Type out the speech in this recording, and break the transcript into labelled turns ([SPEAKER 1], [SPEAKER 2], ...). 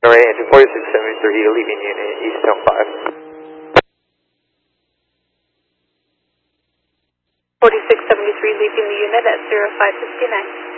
[SPEAKER 1] Alright, engine 4673, leaving unit Easttown 5.
[SPEAKER 2] 4673, leaving the unit at 0559.